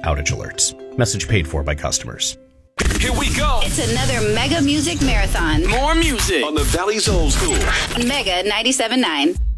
outage alerts. Message paid for by customers. Here we go. It's another Mega Music Marathon. More music on the Valley's Old School. Mega 97.9.